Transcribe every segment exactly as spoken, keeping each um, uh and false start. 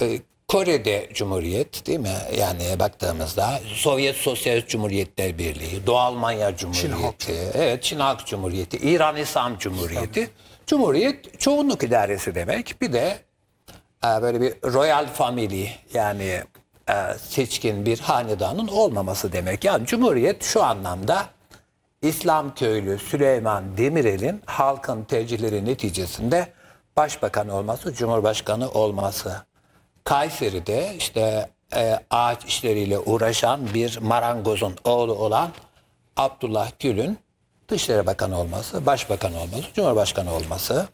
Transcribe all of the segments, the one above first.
e, Kore'de Cumhuriyet değil mi? Yani baktığımızda Sovyet Sosyalist Cumhuriyetler Birliği, Doğu Almanya Cumhuriyeti, Çin evet Çin Halk Cumhuriyeti, İran İslam Cumhuriyeti. Cumhuriyet çoğunluk idaresi demek. Bir de e, böyle bir royal family yani e, seçkin bir hanedanın olmaması demek. Yani Cumhuriyet şu anlamda İslam köylü Süleyman Demirel'in halkın tercihleri neticesinde başbakan olması, cumhurbaşkanı olması. Kayseri'de işte e, ağaç işleriyle uğraşan bir marangozun oğlu olan Abdullah Gül'ün Dışişleri Bakanı olması, Başbakan olması, Cumhurbaşkanı olması,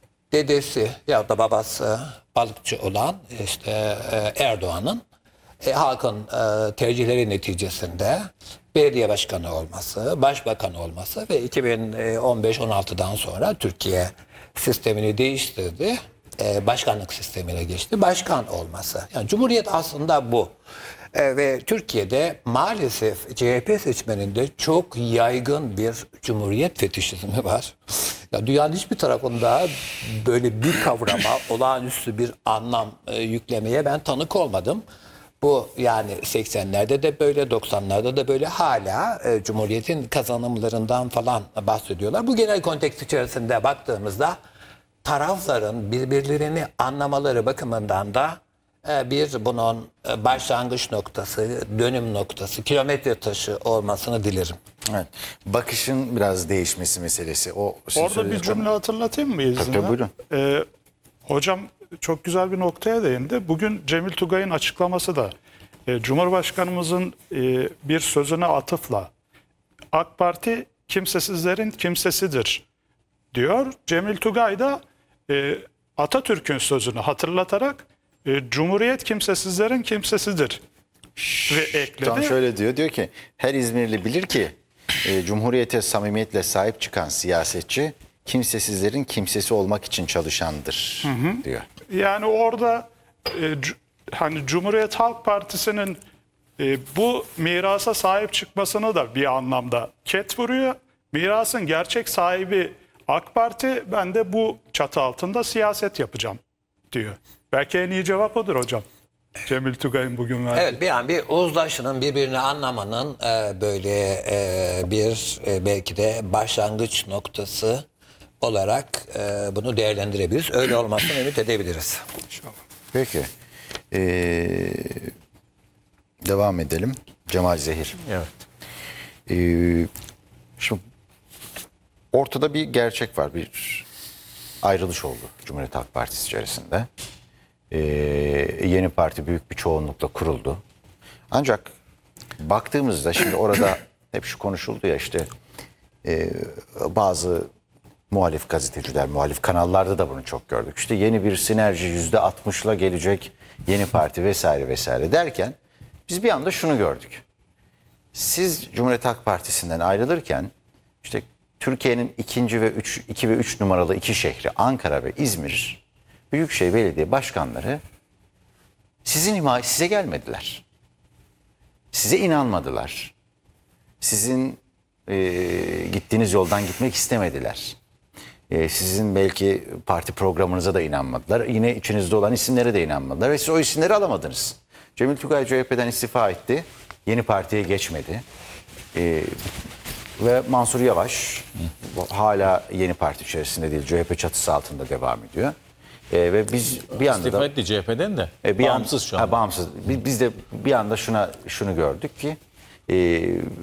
dedesi ya da babası balıkçı olan işte e, Erdoğan'ın e, halkın e, tercihleri neticesinde belediye başkanı olması, başbakan olması ve iki bin on beş on altıdan sonra Türkiye sistemini değiştirdi. E, başkanlık sistemine geçti. Başkan olması. Yani Cumhuriyet aslında bu. E, ve Türkiye'de maalesef C H P seçmeninde çok yaygın bir Cumhuriyet fetişizmi var. Ya dünyanın hiçbir tarafında böyle bir kavrama, olağanüstü bir anlam e, yüklemeye ben tanık olmadım. Bu yani seksenlerde de böyle, doksanlarda da böyle hala e, Cumhuriyet'in kazanımlarından falan bahsediyorlar. Bu genel kontekst içerisinde baktığımızda tarafların birbirlerini anlamaları bakımından da e, bir bunun e, başlangıç noktası, dönüm noktası, kilometre taşı olmasını dilerim. Evet. Bakışın biraz değişmesi meselesi. O Orada bir cümle hatırlatayım mı izinle? Tabii, tabii, buyurun. Ee, hocam çok güzel bir noktaya değindi. Bugün Cemil Tugay'ın açıklaması da e, Cumhurbaşkanımızın e, bir sözüne atıfla AK Parti kimsesizlerin kimsesidir diyor. Cemil Tugay da e, Atatürk'ün sözünü hatırlatarak e, Cumhuriyet kimsesizlerin kimsesidir ve ekledi. Tam şöyle diyor, diyor ki her İzmirli bilir ki e, Cumhuriyete samimiyetle sahip çıkan siyasetçi kimsesizlerin kimsesi olmak için çalışandır hı hı. diyor. Yani orada e, c- hani Cumhuriyet Halk Partisi'nin e, bu mirasa sahip çıkmasını da bir anlamda ket vuruyor. Mirasın gerçek sahibi AK Parti, ben de bu çatı altında siyaset yapacağım diyor. Belki en iyi cevap odur hocam. Cemil Tugay'ın bugün verdiği. Evet, bir an bir uzlaşının, birbirini anlamanın e, böyle e, bir e, belki de başlangıç noktası olarak e, bunu değerlendirebiliriz. Öyle olmasını ümit edebiliriz. İnşallah. Peki. Ee, devam edelim. Cemal Zehir. Evet. Ee, şimdi ortada bir gerçek var. Bir ayrılış oldu Cumhuriyet Halk Partisi içerisinde. Ee, yeni parti büyük bir çoğunlukla kuruldu. Ancak baktığımızda şimdi orada hep şu konuşuldu ya işte e, bazı muhalif gazeteciler, muhalif kanallarda da bunu çok gördük. İşte yeni bir sinerji yüzde altmışla gelecek yeni parti vesaire vesaire derken biz bir anda şunu gördük. Siz Cumhuriyet Halk Partisi'nden ayrılırken işte Türkiye'nin ikinci ve üç, iki ve üç numaralı iki şehri Ankara ve İzmir Büyükşehir Belediye Başkanları sizin hima size gelmediler. Size inanmadılar. Sizin e, gittiğiniz yoldan gitmek istemediler. E, sizin belki parti programınıza da inanmadılar. Yine içinizde olan isimlere de inanmadılar ve siz o isimleri alamadınız. Cemil Tugay C H P'den istifa etti. Yeni partiye geçmedi. E, ve Mansur Yavaş hala yeni parti içerisinde değil, C H P çatısı altında devam ediyor. E, ve biz bir anda İstifa da etti C H P'den de. e, bir bağımsız an, şu an. Ha, bağımsız. Biz, biz de bir anda şuna şunu gördük ki e,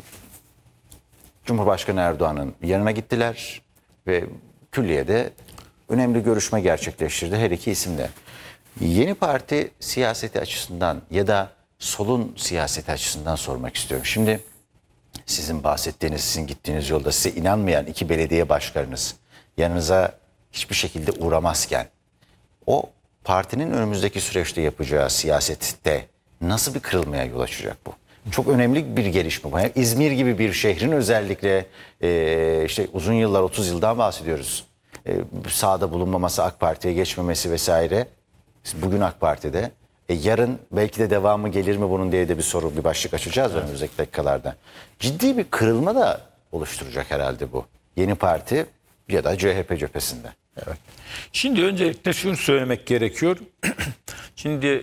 Cumhurbaşkanı Erdoğan'ın yanına gittiler ve külliyede önemli görüşme gerçekleştirdi her iki isimle. Yeni parti siyaseti açısından ya da solun siyaseti açısından sormak istiyorum. Şimdi sizin bahsettiğiniz, sizin gittiğiniz yolda size inanmayan iki belediye başkanınız yanınıza hiçbir şekilde uğramazken o partinin önümüzdeki süreçte yapacağı siyasette nasıl bir kırılmaya yol açacak bu? Çok önemli bir gelişme bu. Yani İzmir gibi bir şehrin özellikle e, işte uzun yıllar, otuz yıldan bahsediyoruz. E, sahada bulunmaması, AK Parti'ye geçmemesi vesaire. Bugün AK Parti'de. E, yarın belki de devamı gelir mi bunun diye de bir soru, bir başlık açacağız evet. önümüzdeki dakikalarda. Ciddi bir kırılma da oluşturacak herhalde bu. Yeni parti ya da C H P cephesinde. Evet. Şimdi öncelikle şunu söylemek gerekiyor. Şimdi